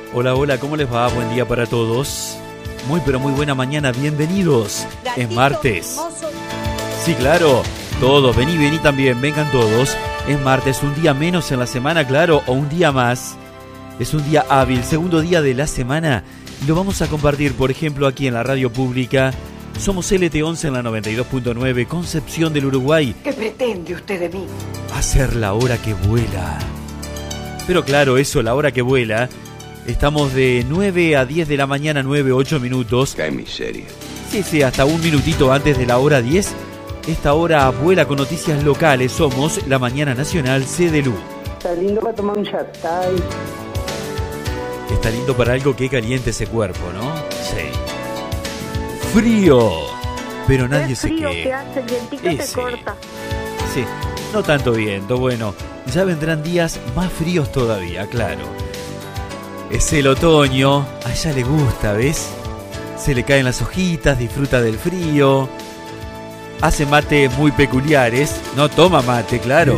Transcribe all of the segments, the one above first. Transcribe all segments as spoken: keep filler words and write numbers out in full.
Hola, hola, ¿cómo les va? Buen día para todos. Muy, pero muy buena mañana, bienvenidos. Gatito, es martes. Hermoso. Sí, claro, todos, vení, vení también, vengan todos. Es martes, un día menos en la semana, claro, o un día más. Es un día hábil, segundo día de la semana. Y lo vamos a compartir, por ejemplo, aquí en la radio pública. Somos L T once en la noventa y dos punto nueve, Concepción del Uruguay. ¿Qué pretende usted de mí? Hacer la hora que vuela. Pero claro, eso, la hora que vuela. Estamos de nueve a diez de la mañana, nueve, ocho minutos. ¡Qué miseria! Sí, sí, hasta un minutito antes de la hora diez. Esta hora vuela con noticias locales. Somos la Mañana Nacional C D L U. Está lindo para tomar un chatay. Está lindo para algo que caliente ese cuerpo, ¿no? Sí. Frío. Pero nadie se frío queja. que hace, el vientito Eh, te sí. corta. Sí, no tanto viento. Bueno, ya vendrán días más fríos todavía, claro. Es el otoño. A ella le gusta, ¿ves? Se le caen las hojitas, disfruta del frío. Hace mates muy peculiares. No toma mate, claro.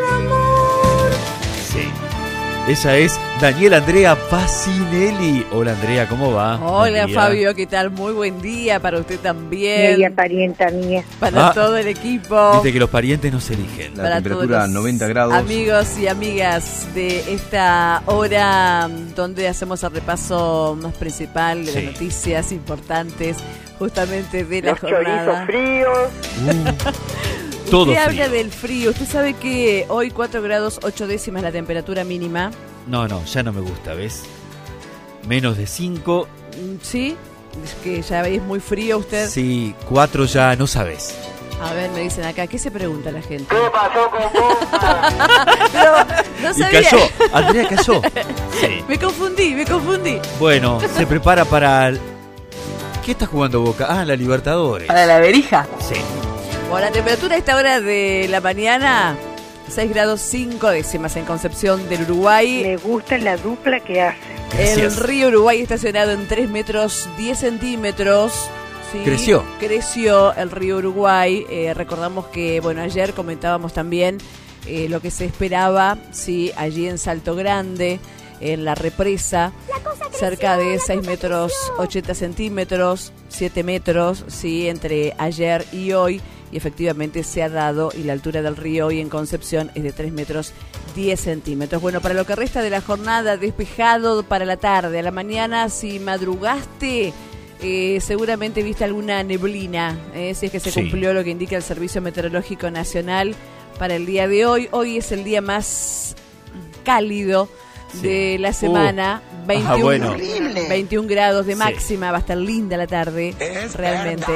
Sí. Ella es Daniela Andrea Pacinelli. Hola Andrea, ¿cómo va? Hola Buen día. Fabio, ¿qué tal? Muy buen día para usted también. Media parienta mía. Para Ah. todo el equipo. Viste que los parientes no se eligen. La para temperatura todos los noventa grados. Amigos y amigas de esta hora donde hacemos el repaso más principal de Sí. las noticias importantes justamente de la Los chorizos jornada. fríos. Uh, todo Usted frío. habla del frío. Usted sabe que hoy cuatro grados ocho décimas la temperatura mínima. No, no, ya no me gusta, ¿ves? Menos de cinco. Mm, ¿Sí? Es que ya es muy frío usted. Sí, cuatro ya no sabes. A ver, me dicen acá, ¿qué se pregunta la gente? ¿Qué pasó con vos? Pero no Y sabía. cayó, Andrea cayó. Sí. Me confundí, me confundí. Bueno, se prepara para... el- ¿Qué está jugando Boca? Ah, la Libertadores. Para la verija. Sí. Bueno, la temperatura a esta hora de la mañana, seis grados cinco décimas en Concepción del Uruguay. Me gusta la dupla que hace. El Gracias. río Uruguay estacionado en tres metros diez centímetros. Sí, Creció. Creció el río Uruguay. Eh, recordamos que, bueno, ayer comentábamos también eh, lo que se esperaba, sí, allí en Salto Grande, en la represa, cerca de seis metros ochenta centímetros, siete metros, sí, entre ayer y hoy. Y efectivamente se ha dado, y la altura del río hoy en Concepción es de tres metros diez centímetros. Bueno, para lo que resta de la jornada, despejado para la tarde. A la mañana, si madrugaste, eh, seguramente viste alguna neblina, eh, si es que se Sí. cumplió lo que indica el Servicio Meteorológico Nacional para el día de hoy. Hoy es el día más cálido Sí. de la semana. Uh. veintiuno, Ah, bueno. veintiún grados de Sí. máxima, va a estar linda la tarde, realmente.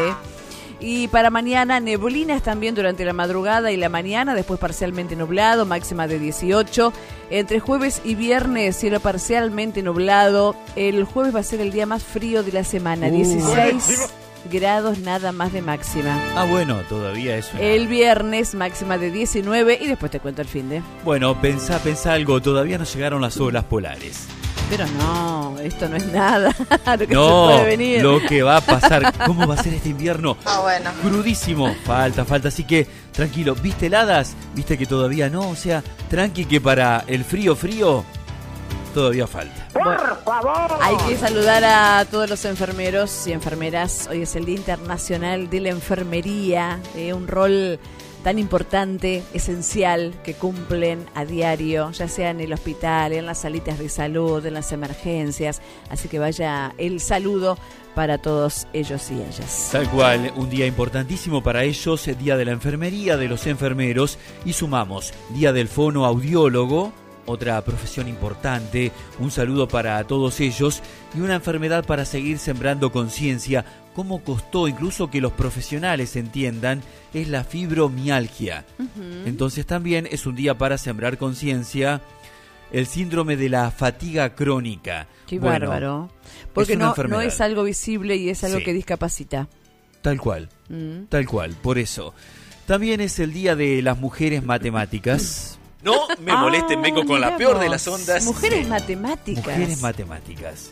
Y para mañana, neblinas también durante la madrugada y la mañana, después parcialmente nublado, máxima de dieciocho. Entre jueves y viernes, cielo parcialmente nublado. El jueves va a ser el día más frío de la semana, Uh. dieciséis grados nada más de máxima. Ah, bueno, todavía es una... El viernes, máxima de diecinueve, y después te cuento el fin de. Bueno, pensá, pensá algo, todavía no llegaron las olas polares. Pero no, esto no es nada lo que No, se puede venir. lo que va a pasar, ¿cómo va a ser este invierno? Ah, bueno. Crudísimo, falta, falta, así que tranquilo, ¿viste heladas? ¿Viste que todavía no? O sea, tranqui que para el frío, frío, todavía falta. Por favor. Hay que saludar a todos los enfermeros y enfermeras. Hoy es el Día Internacional de la Enfermería, eh, un rol tan importante, esencial, que cumplen a diario, ya sea en el hospital, en las salitas de salud, en las emergencias. Así que vaya el saludo para todos ellos y ellas. Tal cual, un día importantísimo para ellos, Día de la Enfermería, de los enfermeros, y sumamos Día del Fonoaudiólogo, otra profesión importante, un saludo para todos ellos y una enfermedad para seguir sembrando conciencia. Cómo costó incluso que los profesionales entiendan, es la fibromialgia. Uh-huh. Entonces también es un día para sembrar conciencia, el síndrome de la fatiga crónica. Qué Bueno, bárbaro. Porque una no, no enfermedad. es algo visible y es algo Sí. que discapacita. Tal cual, Mm. tal cual, por eso. También es el día de las mujeres matemáticas. No me molesten, Ah, vengo con la mirá peor de vos. las ondas. Mujeres Sí. matemáticas. Mujeres matemáticas.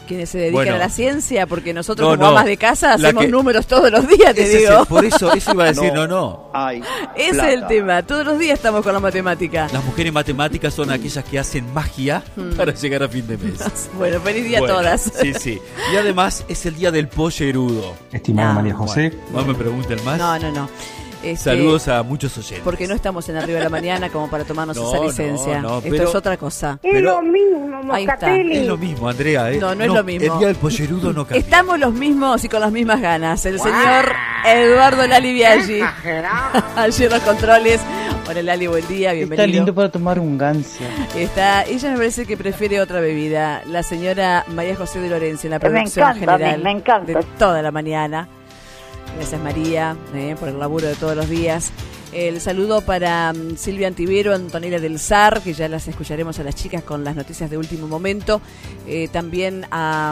Quienes se dedican Bueno. a la ciencia, porque nosotros No, como no. amas de casa La hacemos que- números todos los días, te Ese es digo. el- por eso, eso iba a decir, no, no. Hay Ese plata. es el tema. Todos los días estamos con la matemática. Las mujeres matemáticas son aquellas que hacen magia para llegar a fin de mes. Bueno, feliz día Bueno, a todas. Sí, sí. Y además es el día del pollerudo. Estimada No. María José, No me pregunten más. No, no, no. Este, Saludos a muchos oyentes. Porque no estamos en Arriba de la Mañana como para tomarnos No, esa licencia. no, no, Esto pero- es otra cosa. Es Pero- lo mismo, Ahí está. Moscatelli. Es lo mismo, Andrea. ¿eh? No, no es lo mismo. El día del pollerudo no cambia. Estamos los mismos y con las mismas ganas. El señor Eduardo Lali Biaggi. Allí en los controles. Hola Lali, buen día, bienvenido. Está lindo para tomar un gancia. Está, ella me parece que prefiere otra bebida. La señora María José de Lorenzo en la Me producción encanta, general me- me encanta. de toda la mañana. Gracias María eh, por el laburo de todos los días. El saludo para mm, Silvia Antivero, Antonella del Zar, que ya las escucharemos a las chicas con las noticias de último momento. Eh, también a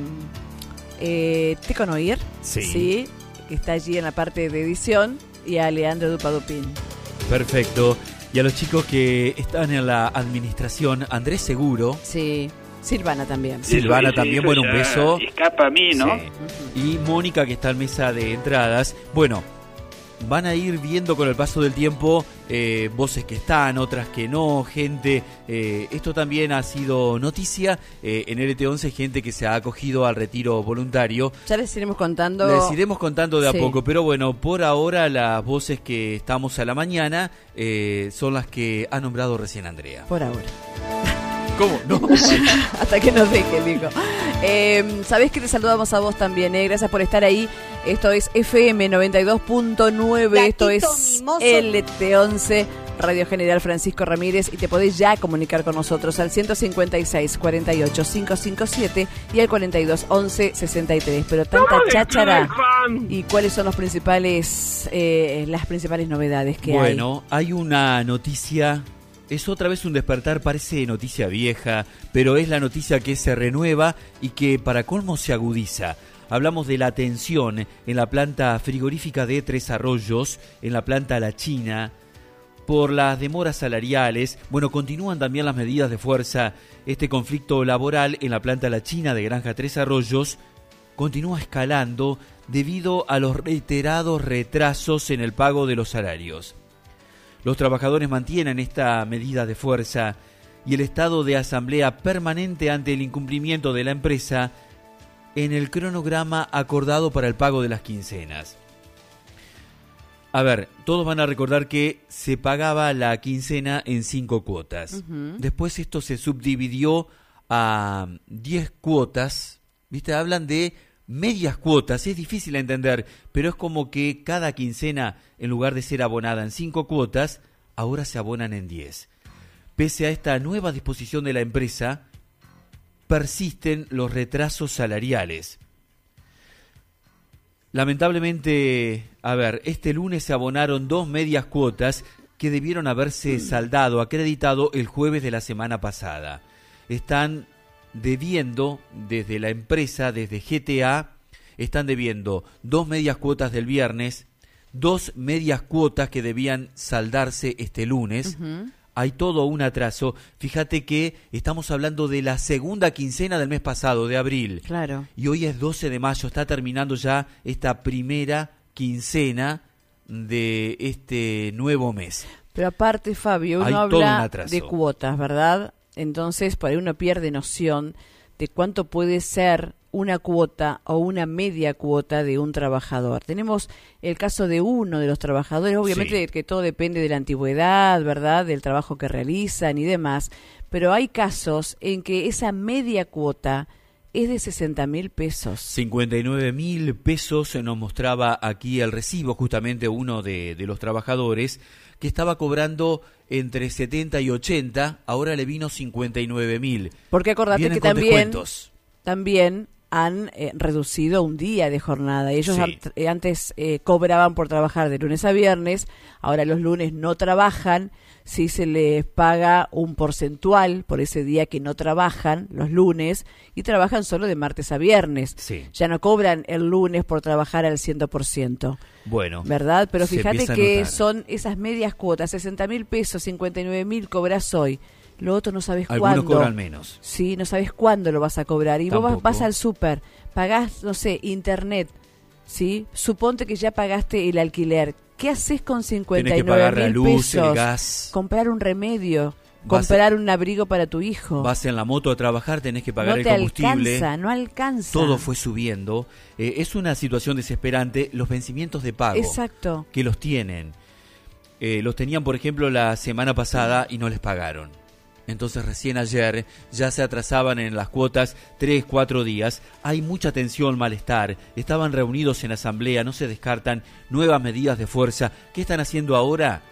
mm, eh, Teco Noir, Sí. que está allí en la parte de edición, y a Leandro Dupadupín. Perfecto. Y a los chicos que están en la administración, Andrés Seguro, Sí, Silvana también. Silvana Eso- también, eso bueno, un ya beso. Escapa a mí, ¿no? Sí. Y Mónica, que está en mesa de entradas. Bueno, van a ir viendo con el paso del tiempo eh, voces que están, otras que no, gente. Eh, esto también ha sido noticia eh, en L T once, gente que se ha acogido al retiro voluntario. Ya les iremos contando. Les iremos contando de a Sí. poco, pero bueno, por ahora las voces que estamos a la mañana eh, son las que ha nombrado recién Andrea. Por ahora. ¿Cómo? No. Hasta que nos deje, Nico. Eh, Sabés que te saludamos a vos también, eh? Gracias por estar ahí. Esto es F M noventa y dos punto nueve. Esto es L T once, Radio General Francisco Ramírez. Y te podés ya comunicar con nosotros al ciento cincuenta y seis, cuarenta y ocho, quinientos cincuenta y siete y al cuarenta y dos, once, sesenta y tres. Pero tanta cháchara. ¿Y cuáles son los principales, eh, las principales novedades que hay? Bueno, hay una noticia, es otra vez un despertar, parece noticia vieja, pero es la noticia que se renueva y que para colmo se agudiza. Hablamos de la tensión en la planta frigorífica de Tres Arroyos, en la planta La China, por las demoras salariales. Bueno, continúan también las medidas de fuerza. Este conflicto laboral en la planta La China de Granja Tres Arroyos continúa escalando debido a los reiterados retrasos en el pago de los salarios. Los trabajadores mantienen esta medida de fuerza y el estado de asamblea permanente ante el incumplimiento de la empresa en el cronograma acordado para el pago de las quincenas. A ver, todos van a recordar que se pagaba la quincena en cinco cuotas. Ujú. Después esto se subdividió a diez cuotas. ¿Viste? Hablan de medias cuotas. Es difícil de entender, pero es como que cada quincena, en lugar de ser abonada en cinco cuotas, ahora se abonan en diez. Pese a esta nueva disposición de la empresa, persisten los retrasos salariales. Lamentablemente, a ver, este lunes se abonaron dos medias cuotas que debieron haberse saldado, acreditado el jueves de la semana pasada. Están debiendo desde la empresa, desde G T A, están debiendo dos medias cuotas del viernes, dos medias cuotas que debían saldarse este lunes. Ujú. Hay todo un atraso. Fíjate que estamos hablando de la segunda quincena del mes pasado, de abril. Claro. Y hoy es doce de mayo, está terminando ya esta primera quincena de este nuevo mes. Pero aparte, Fabio, Hay uno todo un habla atraso. de cuotas, ¿verdad? Entonces, por ahí uno pierde noción de cuánto puede ser una cuota o una media cuota de un trabajador. Tenemos el caso de uno de los trabajadores, obviamente Sí. que todo depende de la antigüedad, ¿verdad? Del trabajo que realizan y demás, pero hay casos en que esa media cuota es de sesenta mil pesos. cincuenta y nueve mil pesos nos mostraba aquí el recibo, justamente uno de, de los trabajadores, que estaba cobrando entre setenta y ochenta, ahora le vino cincuenta y nueve mil. Porque acordate Vienen que con también, descuentos. también han eh, reducido un día de jornada. Ellos Sí. an- eh, antes eh, cobraban por trabajar de lunes a viernes, ahora los lunes no trabajan, sí se les paga un porcentual por ese día que no trabajan los lunes y trabajan solo de martes a viernes. Sí. Ya no cobran el lunes por trabajar al cien por ciento. Bueno, ¿Verdad? Pero se fíjate empieza a que notar. son esas medias cuotas, sesenta mil pesos, cincuenta y nueve mil cobras hoy. lo otro no sabes Algunos cuándo. cobran menos. Sí, no sabes cuándo lo vas a cobrar. Y Tampoco. vos vas, vas al súper, pagás, no sé, internet, ¿sí? Suponte que ya pagaste el alquiler. ¿Qué haces con cincuenta y nueve mil luz, pesos? el gas. Comprar un remedio, Vas comprar a, un abrigo para tu hijo. Vas en la moto a trabajar, tenés que pagar no el te combustible. alcanza, no alcanza. Todo fue subiendo. Eh, es una situación desesperante. Los vencimientos de pago. Exacto. Que los tienen. Eh, los tenían, por ejemplo, la semana pasada y no les pagaron. Entonces recién ayer ya se atrasaban en las cuotas tres, cuatro días. Hay mucha tensión, malestar. Estaban reunidos en asamblea, no se descartan nuevas medidas de fuerza. ¿Qué están haciendo ahora?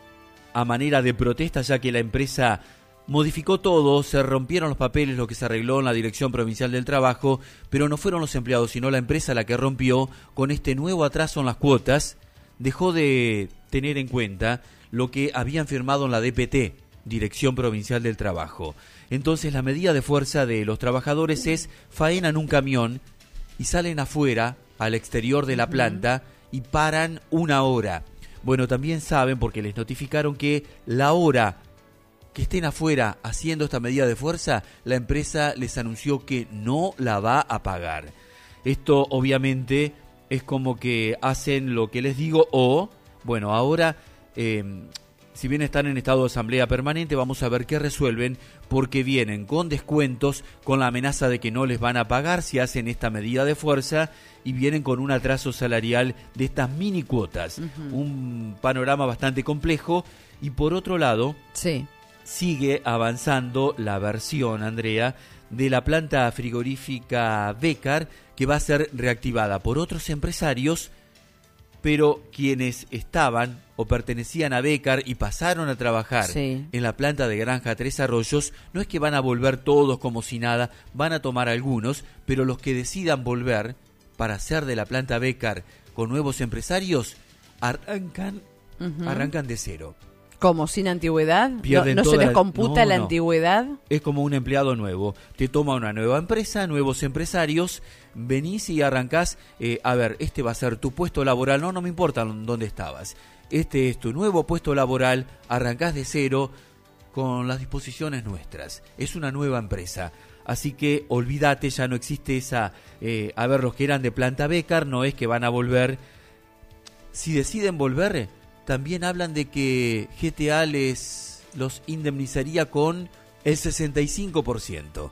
A manera de protesta, ya que la empresa modificó todo, se rompieron los papeles, lo que se arregló en la Dirección Provincial del Trabajo, pero no fueron los empleados, sino la empresa la que rompió con este nuevo atraso en las cuotas. Dejó de tener en cuenta lo que habían firmado en la D P T, Dirección Provincial del Trabajo. Entonces la medida de fuerza de los trabajadores es faenan un camión y salen afuera, al exterior de la planta, y paran una hora. Bueno, también saben, porque les notificaron, que la hora que estén afuera haciendo esta medida de fuerza, la empresa les anunció que no la va a pagar. Esto obviamente es como que hacen lo que les digo, o, bueno, ahora, eh, si bien están en estado de asamblea permanente, vamos a ver qué resuelven, porque vienen con descuentos, con la amenaza de que no les van a pagar si hacen esta medida de fuerza, y vienen con un atraso salarial de estas mini cuotas. Uh-huh. Un panorama bastante complejo. Y por otro lado, sí. sigue avanzando la versión, Andrea, de la planta frigorífica Bécar, que va a ser reactivada por otros empresarios, pero quienes estaban o pertenecían a Bécar y pasaron a trabajar sí. en la planta de Granja Tres Arroyos, no es que van a volver todos como si nada, van a tomar algunos, pero los que decidan volver para hacer de la planta Bécar con nuevos empresarios, arrancan, uh-huh. arrancan de cero. ¿Cómo? ¿Sin antigüedad? Pierden ¿No, no se les la... computa no, la no. antigüedad? Es como un empleado nuevo. Te toma una nueva empresa, nuevos empresarios, venís y arrancás, eh, a ver, este va a ser tu puesto laboral, no, no me importa dónde estabas. Este es tu nuevo puesto laboral, arrancás de cero con las disposiciones nuestras. Es una nueva empresa. Así que olvídate, ya no existe esa... Eh, a ver, los que eran de planta Bécar, no es que van a volver. Si deciden volver, también hablan de que G T A les los indemnizaría con el sesenta y cinco por ciento.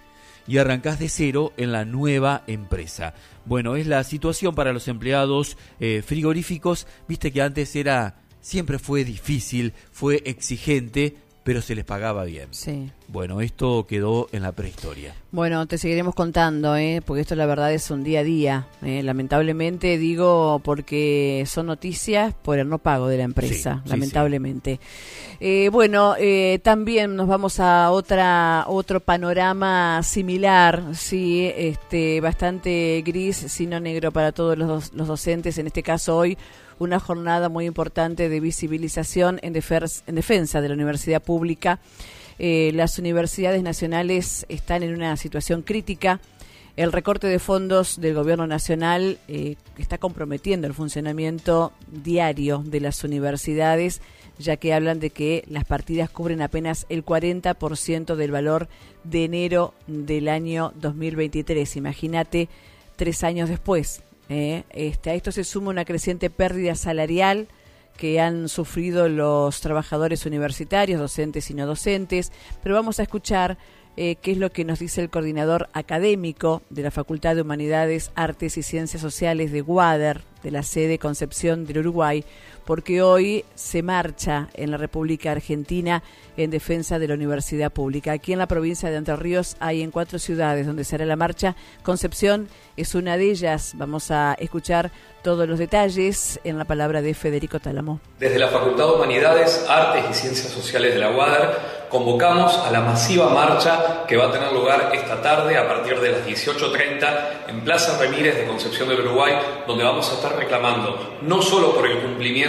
Y arrancás de cero en la nueva empresa. Bueno, es la situación para los empleados eh, frigoríficos. Viste que antes era, siempre fue difícil, fue exigente, pero se les pagaba bien. Sí. Bueno, esto quedó en la prehistoria. Bueno, te seguiremos contando, ¿eh? Porque esto la verdad es un día a día. ¿eh? Lamentablemente digo porque son noticias por el no pago de la empresa, sí, lamentablemente. Sí, sí. Eh, bueno, eh, también nos vamos a otra otro panorama similar, sí, este, bastante gris, sino negro para todos los, los docentes. En este caso hoy una jornada muy importante de visibilización en, defer- en defensa de la universidad pública. Eh, las universidades nacionales están en una situación crítica. El recorte de fondos del gobierno nacional eh, está comprometiendo el funcionamiento diario de las universidades, ya que hablan de que las partidas cubren apenas el cuarenta por ciento del valor de enero del año dos mil veintitrés. Imagínate, tres años después. Eh, este, a esto se suma una creciente pérdida salarial que han sufrido los trabajadores universitarios, docentes y no docentes, pero vamos a escuchar eh, qué es lo que nos dice el coordinador académico de la Facultad de Humanidades, Artes y Ciencias Sociales de Guader, de la sede Concepción del Uruguay, porque hoy se marcha en la República Argentina en defensa de la universidad pública. Aquí en la provincia de Entre Ríos hay en cuatro ciudades donde será la marcha. Concepción es una de ellas. Vamos a escuchar todos los detalles en la palabra de Federico Tálamo. Desde la Facultad de Humanidades, Artes y Ciencias Sociales de la UADER convocamos a la masiva marcha que va a tener lugar esta tarde a partir de las dieciocho treinta en Plaza Ramírez de Concepción del Uruguay, donde vamos a estar reclamando no solo por el cumplimiento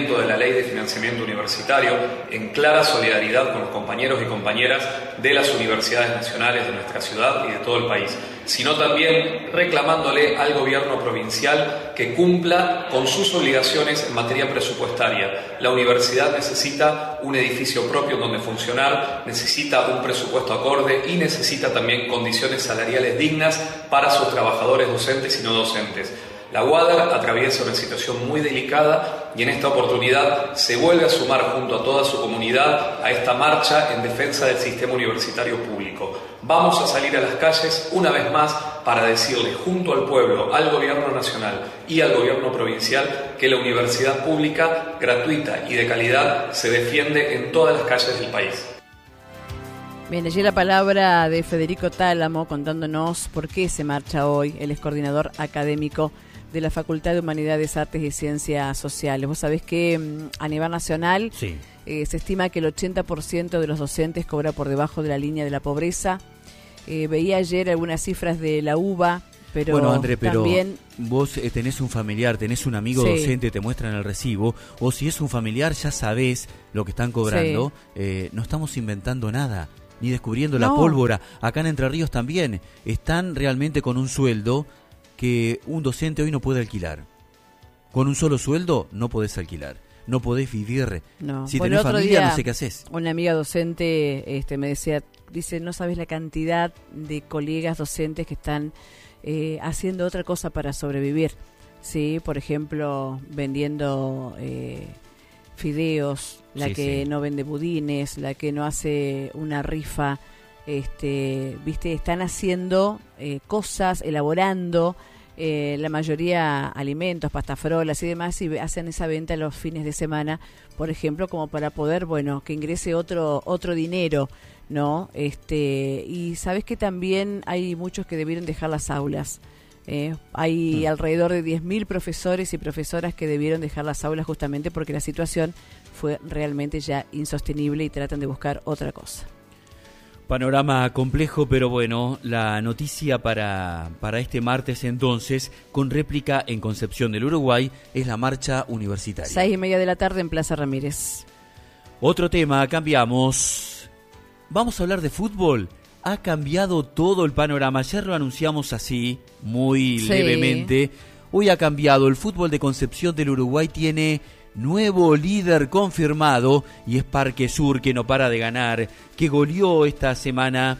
cumplimiento de la Ley de Financiamiento Universitario, en clara solidaridad con los compañeros y compañeras de las universidades nacionales de nuestra ciudad y de todo el país, sino también reclamándole al gobierno provincial que cumpla con sus obligaciones en materia presupuestaria. La universidad necesita un edificio propio donde funcionar, necesita un presupuesto acorde y necesita también condiciones salariales dignas para sus trabajadores docentes y no docentes. La U A D E R atraviesa una situación muy delicada y en esta oportunidad se vuelve a sumar junto a toda su comunidad a esta marcha en defensa del sistema universitario público. Vamos a salir a las calles una vez más para decirle junto al pueblo, al gobierno nacional y al gobierno provincial que la universidad pública, gratuita y de calidad se defiende en todas las calles del país. Bien, allí la palabra de Federico Tálamo contándonos por qué se marcha hoy. Él es coordinador académico de la Facultad de Humanidades, Artes y Ciencias Sociales. Vos sabés que a nivel nacional sí. eh, se estima que el ochenta por ciento de los docentes cobra por debajo de la línea de la pobreza. Eh, veía ayer algunas cifras de la U B A, pero bueno, André, pero también... vos eh, tenés un familiar, tenés un amigo sí. docente, te muestran el recibo, o si es un familiar ya sabés lo que están cobrando. Sí. Eh, no estamos inventando nada, ni descubriendo no. la pólvora. Acá en Entre Ríos también están realmente con un sueldo que un docente hoy no puede alquilar. Con un solo sueldo no podés alquilar, no podés vivir. No. Si bueno, tenés familia día, no sé qué haces. Una amiga docente este, me decía, dice, no sabes la cantidad de colegas docentes que están eh, haciendo otra cosa para sobrevivir. Sí, por ejemplo, vendiendo eh, fideos, la sí, que sí. no vende budines, la que no hace una rifa. Este, viste, están haciendo eh, cosas, elaborando eh, la mayoría alimentos, pastafrolas y demás, y hacen esa venta los fines de semana, por ejemplo, como para poder, bueno, que ingrese otro otro dinero, ¿no? Este, y sabes que también hay muchos que debieron dejar las aulas. Eh, hay mm. alrededor de diez mil profesores y profesoras que debieron dejar las aulas justamente porque la situación fue realmente ya insostenible y tratan de buscar otra cosa. Panorama complejo, pero bueno, la noticia para, para este martes entonces, con réplica en Concepción del Uruguay, es la marcha universitaria. Seis y media de la tarde en Plaza Ramírez. Otro tema, cambiamos. Vamos a hablar de fútbol. Ha cambiado todo el panorama. Ayer lo anunciamos así, muy sí. levemente. Hoy ha cambiado. El fútbol de Concepción del Uruguay tiene nuevo líder confirmado y es Parque Sur, que no para de ganar, que goleó esta semana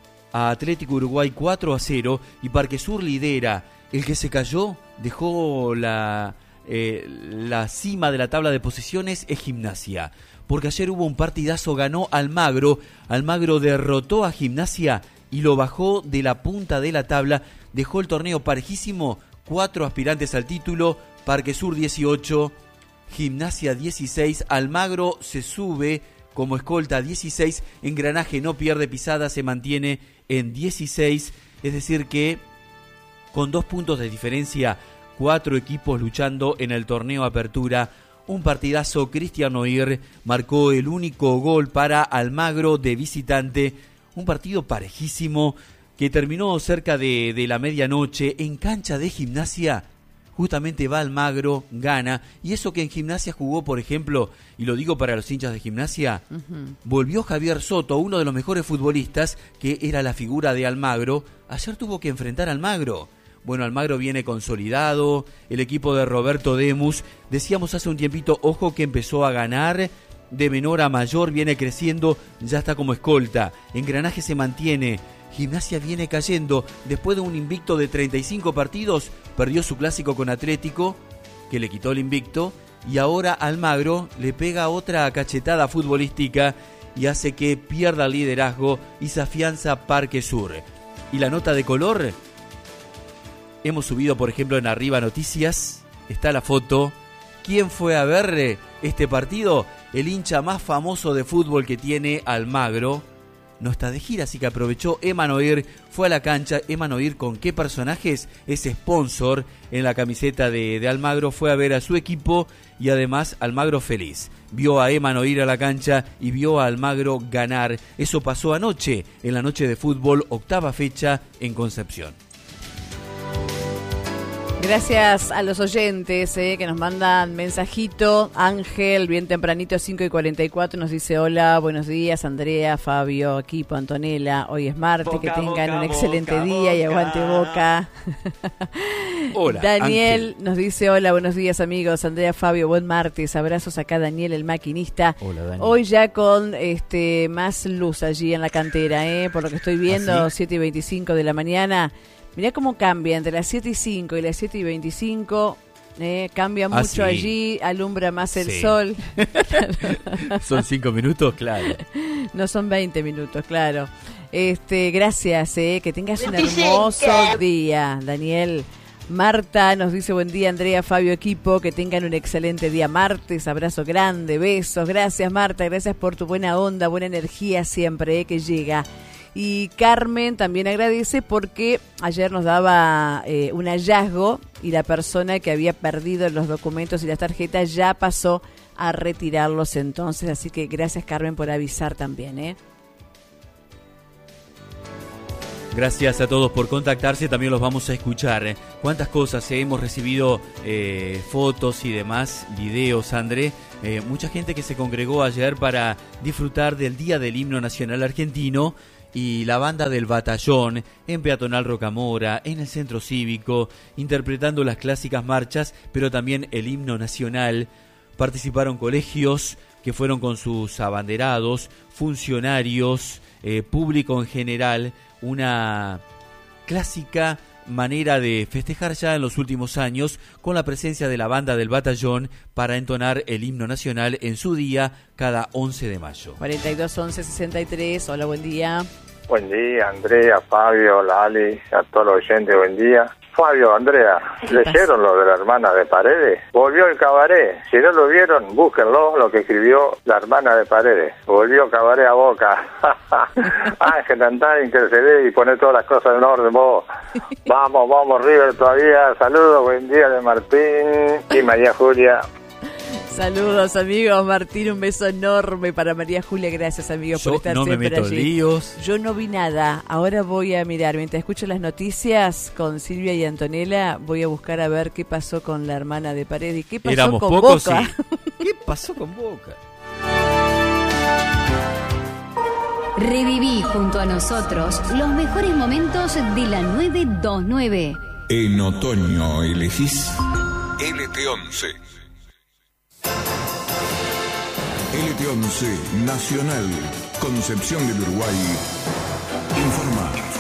a Atlético Uruguay cuatro a cero y Parque Sur lidera. El que se cayó, dejó la, eh, la cima de la tabla de posiciones, es Gimnasia. Porque ayer hubo un partidazo, ganó Almagro, Almagro derrotó a Gimnasia y lo bajó de la punta de la tabla, dejó el torneo parejísimo, cuatro aspirantes al título, Parque Sur dieciocho, Gimnasia dieciséis, Almagro se sube como escolta dieciséis, Engranaje no pierde pisada, se mantiene en dieciséis, es decir que con dos puntos de diferencia, cuatro equipos luchando en el torneo Apertura. Un partidazo, Cristian Noir marcó el único gol para Almagro de visitante, un partido parejísimo que terminó cerca de, de la medianoche en cancha de Gimnasia. Justamente va Almagro, gana, y eso que en Gimnasia jugó, por ejemplo, y lo digo para los hinchas de Gimnasia, uh-huh. volvió Javier Soto, uno de los mejores futbolistas, que era la figura de Almagro, ayer tuvo que enfrentar a Almagro. Bueno, Almagro viene consolidado, el equipo de Roberto Demus, decíamos hace un tiempito, ojo que empezó a ganar, de menor a mayor, viene creciendo, ya está como escolta, Engranaje se mantiene, Gimnasia viene cayendo, después de un invicto de treinta y cinco partidos, perdió su clásico con Atlético, que le quitó el invicto, y ahora Almagro le pega otra cachetada futbolística y hace que pierda el liderazgo y se afianza Parque Sur. Y la nota de color, hemos subido por ejemplo en Arriba Noticias, está la foto, ¿quién fue a ver este partido? El hincha más famoso de fútbol que tiene Almagro, no está de gira, así que aprovechó. Emma Noir fue a la cancha. Emma Noir, ¿con qué personajes? Es sponsor en la camiseta de, de Almagro. Fue a ver a su equipo y además Almagro feliz. Vio a Emma Noir a la cancha y vio a Almagro ganar. Eso pasó anoche, en la noche de fútbol, octava fecha en Concepción. Gracias a los oyentes eh, que nos mandan mensajito. Ángel, bien tempranito, cinco y cuarenta y cuatro, nos dice hola, buenos días, Andrea, Fabio, equipo, Antonella. Hoy es martes, boca, que tengan boca, un excelente boca, día boca. Y aguante Boca. Hola, Daniel Ángel. Nos dice hola, buenos días amigos, Andrea, Fabio, buen martes, abrazos acá Daniel, el maquinista. Hola, Daniel. Hoy ya con este más luz allí en la cantera, eh, por lo que estoy viendo, ¿ah, sí? siete y veinticinco de la mañana. Mirá cómo cambia entre las siete y cinco y las siete y veinticinco. Eh, cambia mucho ah, sí. allí, alumbra más el sí. sol. Son cinco minutos, claro. No son veinte minutos, claro. Este, gracias, eh, que tengas un hermoso día, Daniel. Marta nos dice buen día, Andrea, Fabio, equipo, que tengan un excelente día martes, abrazo grande, besos. Gracias, Marta, gracias por tu buena onda, buena energía siempre eh, que llega. Y Carmen también agradece porque ayer nos daba eh, un hallazgo y la persona que había perdido los documentos y las tarjetas ya pasó a retirarlos entonces. Así que gracias, Carmen, por avisar también, ¿eh? Gracias a todos por contactarse, también los vamos a escuchar. ¿eh? ¿Cuántas cosas eh? hemos recibido? Eh, fotos y demás, videos, André. Eh, mucha gente que se congregó ayer para disfrutar del Día del Himno Nacional Argentino. Y la banda del Batallón en Peatonal Rocamora, en el Centro Cívico, interpretando las clásicas marchas, pero también el himno nacional. Participaron colegios que fueron con sus abanderados, funcionarios, eh, público en general, una clásica manera de festejar ya en los últimos años con la presencia de la banda del Batallón para entonar el himno nacional en su día cada once de mayo. cuarenta y dos, once, sesenta y tres, hola, buen día. Buen día, Andrea, Fabio, Lali, a todos los oyentes, buen día. Fabio, Andrea, ¿leyeron lo de la hermana de Paredes? Volvió el cabaret. Si no lo vieron, búsquenlo, lo que escribió la hermana de Paredes. Volvió cabaret a Boca. Ángel, andá, interceder y poner todas las cosas en orden vos. Vamos, vamos, River todavía. Saludos, buen día de Martín y María Julia. Saludos amigos, Martín, un beso enorme para María Julia, gracias amigos Yo por estar no siempre me meto allí. Líos. Yo no vi nada, ahora voy a mirar, mientras escucho las noticias con Silvia y Antonella, voy a buscar a ver qué pasó con la hermana de Paredes y qué pasó Éramos con pocos, Boca. Sí. ¿Qué pasó con Boca? Reviví junto a nosotros los mejores momentos de la nueve veintinueve. En otoño elegís L T once. L T once Nacional, Concepción del Uruguay, informa.